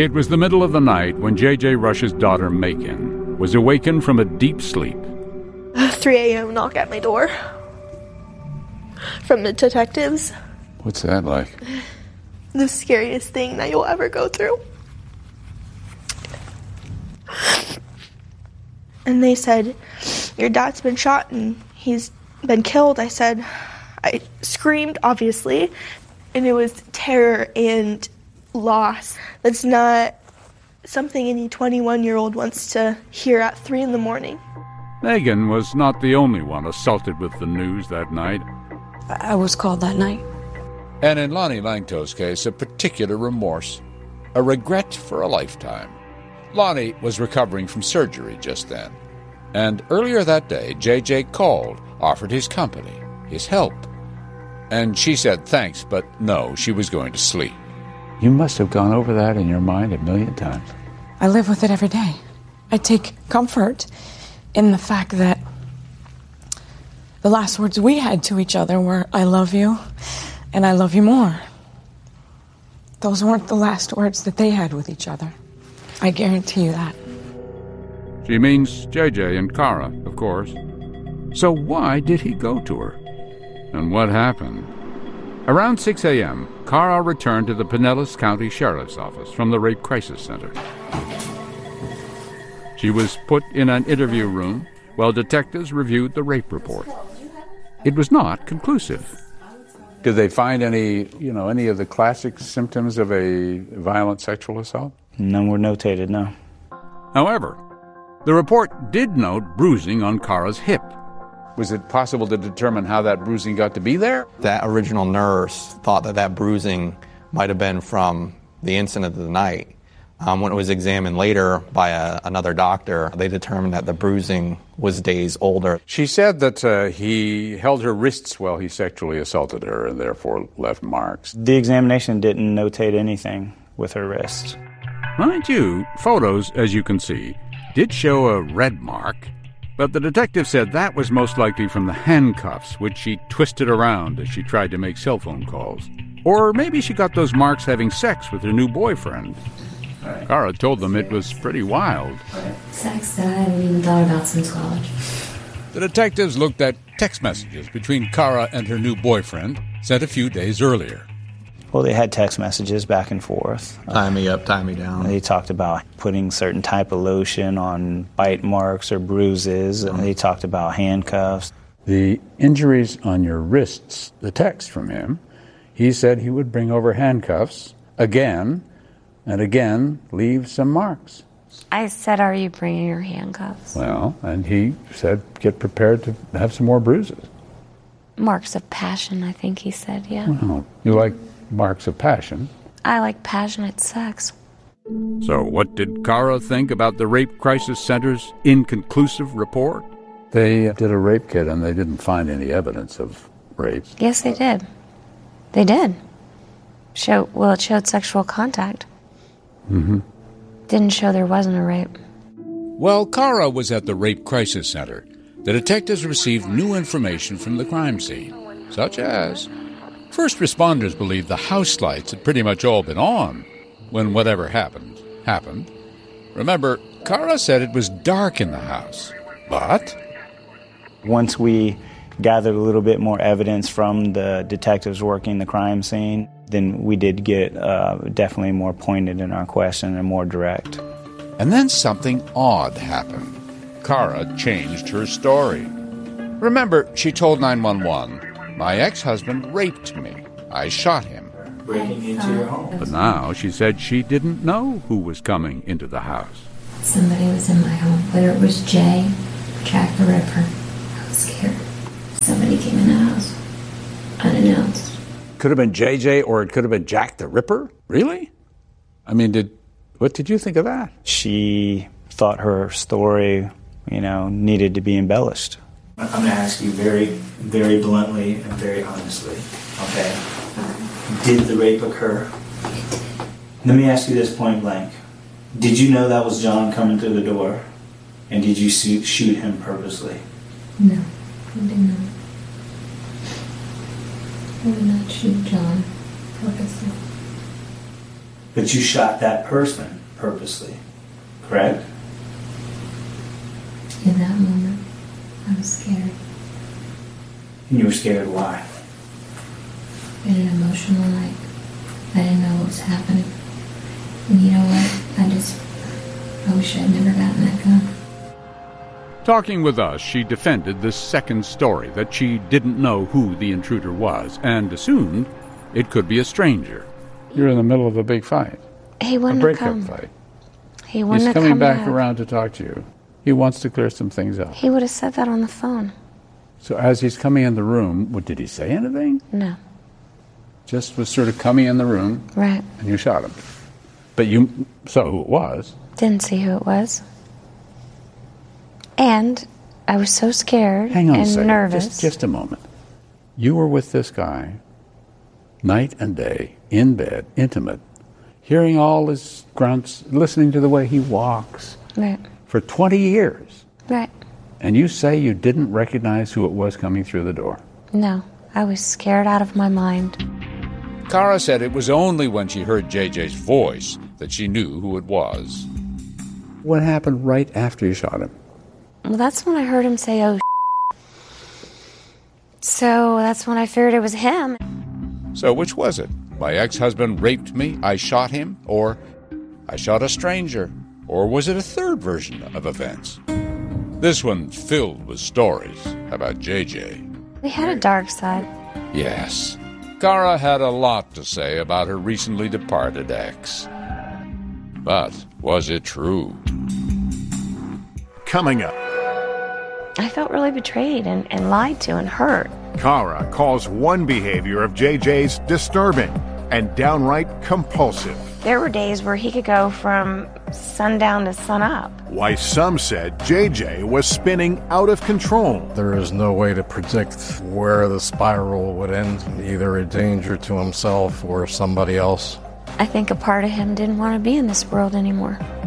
It was the middle of the night when J.J. Rush's daughter, Megan, was awakened from a deep sleep. 3 a.m. knock at my door from the detectives. What's that like? The scariest thing that you'll ever go through. And they said, your dad's been shot and he's been killed. I screamed, obviously, and it was terror and loss. That's not something any 21-year-old wants to hear at 3 in the morning. Megan was not the only one assaulted with the news that night. I was called that night. And in Lonnie Langto's case, a particular remorse, a regret for a lifetime. Lonnie was recovering from surgery just then. And earlier that day, J.J. called, offered his company, his help. And she said thanks, but no, she was going to sleep. You must have gone over that in your mind 1,000,000 times. I live with it every day. I take comfort in the fact that the last words we had to each other were, I love you, and I love you more. Those weren't the last words that they had with each other. I guarantee you that. She means JJ and Kara, of course. So why did he go to her? And what happened? Around 6 a.m., Kara returned to the Pinellas County Sheriff's Office from the Rape Crisis Center. She was put in an interview room while detectives reviewed the rape report. It was not conclusive. Did they find any of the classic symptoms of a violent sexual assault? None were notated, no. However, the report did note bruising on Kara's hip. Was it possible to determine how that bruising got to be there? That original nurse thought that bruising might have been from the incident of the night. When it was examined later by another doctor, they determined that the bruising was days older. She said that he held her wrists while he sexually assaulted her and therefore left marks. The examination didn't notate anything with her wrists. Mind you, photos, as you can see, did show a red mark, but the detective said that was most likely from the handcuffs, which she twisted around as she tried to make cell phone calls. Or maybe she got those marks having sex with her new boyfriend. Kara told them it was pretty wild. Sex that I haven't even thought about since college. The detectives looked at text messages between Kara and her new boyfriend, sent a few days earlier. Well, they had text messages back and forth. Tie me up, tie me down. They talked about putting certain type of lotion on bite marks or bruises, and they talked about handcuffs. The injuries on your wrists, the text from him, he said he would bring over handcuffs again and again leave some marks. I said, are you bringing your handcuffs? Well, and he said, get prepared to have some more bruises. Marks of passion, I think he said, yeah. Well, you like marks of passion. I like passionate sex. So what did Kara think about the Rape Crisis Center's inconclusive report? They did a rape kit and they didn't find any evidence of rape. Yes, they did. They did. It showed sexual contact. Mm-hmm. Didn't show there wasn't a rape. While Kara was at the Rape Crisis Center, the detectives received new information from the crime scene, such as first responders believed the house lights had pretty much all been on when whatever happened. Remember, Kara said it was dark in the house, but once we gathered a little bit more evidence from the detectives working the crime scene, then we did get definitely more pointed in our question and more direct. And then something odd happened. Kara changed her story. Remember, she told 911, my ex-husband raped me. I shot him. Breaking into your home. But now she said she didn't know who was coming into the house. Somebody was in my home, whether it was Jay or Jack the Ripper. I was scared. Somebody came in the house, unannounced. Could have been JJ or it could have been Jack the Ripper? Really? I mean, what did you think of that? She thought her story, needed to be embellished. I'm going to ask you very, very bluntly and very honestly, okay? Did the rape occur? Let me ask you this point blank. Did you know that was John coming through the door? And did you shoot him purposely? No, I did not. I would not shoot John purposely. But you shot that person purposely, correct? In that moment, I was scared. And you were scared why? In an emotional, like, I didn't know what was happening. And you know what? I wish I'd never gotten that gun. Talking with us, she defended this second story, that she didn't know who the intruder was, and assumed it could be a stranger. You're in the middle of a big fight. He wouldn't have come. A breakup fight. He wouldn't have come come back around to talk to you. He wants to clear some things up. He would have said that on the phone. So as he's coming in the room, did he say anything? No. Just was sort of coming in the room. Right. And you shot him. But you saw who it was. Didn't see who it was. And I was so scared Hang on and a second. nervous. Just a moment. You were with this guy night and day, in bed, intimate, hearing all his grunts, listening to the way he walks. Right. For 20 years. Right. And you say you didn't recognize who it was coming through the door. No. I was scared out of my mind. Cara said it was only when she heard JJ's voice that she knew who it was. What happened right after you shot him? Well, that's when I heard him say, oh, so that's when I figured it was him. So which was it? My ex-husband raped me, I shot him, or I shot a stranger? Or was it a third version of events? This one filled with stories about JJ. We had a dark side. Yes. Cara had a lot to say about her recently departed ex. But was it true? Coming up. I felt really betrayed and lied to and hurt. Cara calls one behavior of JJ's disturbing and downright compulsive. There were days where he could go from sundown to sunup. Why some said JJ was spinning out of control. There is no way to predict where the spiral would end, either a danger to himself or somebody else. I think a part of him didn't want to be in this world anymore.